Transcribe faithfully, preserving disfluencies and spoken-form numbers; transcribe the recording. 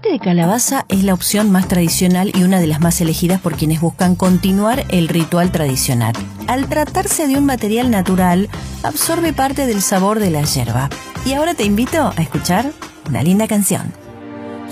mate de calabaza es la opción más tradicional y una de las más elegidas por quienes buscan continuar el ritual tradicional. Al tratarse de un material natural, absorbe parte del sabor de la yerba. Y ahora te invito a escuchar una linda canción.